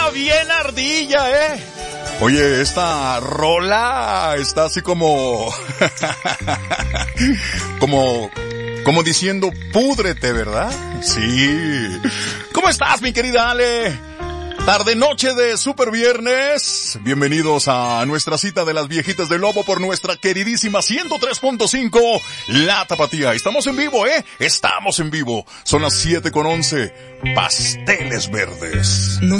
anda bien ardilla, ¿eh? Oye, esta rola está así como... como diciendo, púdrete, ¿verdad? Sí. ¿Cómo estás, mi querida Ale? Tarde noche de Super Viernes. Bienvenidos a nuestra cita de las viejitas del Lobo por nuestra queridísima 103.5 La Tapatía. Estamos en vivo, ¿eh? Estamos en vivo. Son las 7:11. Pasteles verdes. No